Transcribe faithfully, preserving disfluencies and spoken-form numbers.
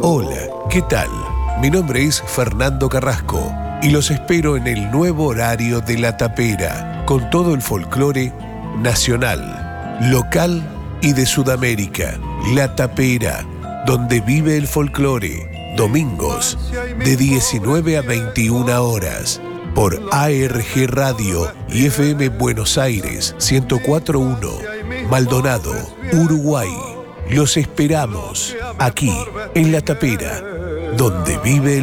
Hola, ¿qué tal? Mi nombre es Fernando Carrasco y los espero en el nuevo horario de La Tapera, con todo el folclore nacional, local y de Sudamérica. La Tapera, donde vive el folclore, domingos de diecinueve a veintiuna horas, por A R G Radio y F M Buenos Aires ciento cuatro punto uno, Maldonado, Uruguay. Los esperamos aquí en La Tapera, donde vive el